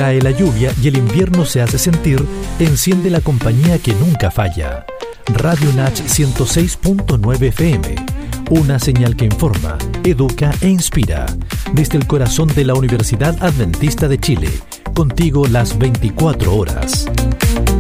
Cae la lluvia y el invierno se hace sentir, enciende la compañía que nunca falla. Radio Nach 106.9 FM. Una señal que informa, educa e inspira. Desde el corazón de la Universidad Adventista de Chile. Contigo las 24 horas.